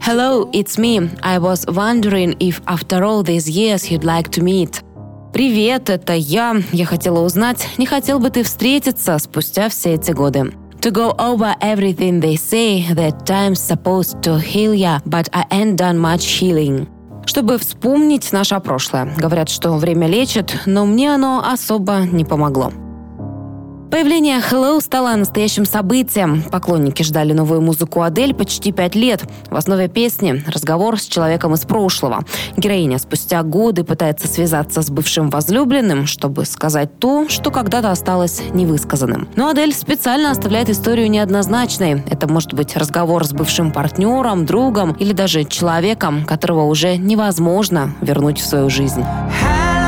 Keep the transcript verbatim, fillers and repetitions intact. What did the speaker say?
Hello, it's me. I was wondering if after all these years you'd like to meet. Привет, это я. Я хотела узнать, не хотел бы ты встретиться спустя все эти годы. To go over everything they say, that time's supposed to heal ya, but I ain't done much healing. Чтобы вспомнить наше прошлое. Говорят, что время лечит, но мне оно особо не помогло. Появление Hello стало настоящим событием. Поклонники ждали новую музыку Адель почти пять лет. В основе песни – разговор с человеком из прошлого. Героиня спустя годы пытается связаться с бывшим возлюбленным, чтобы сказать то, что когда-то осталось невысказанным. Но Адель специально оставляет историю неоднозначной. Это может быть разговор с бывшим партнером, другом или даже человеком, которого уже невозможно вернуть в свою жизнь.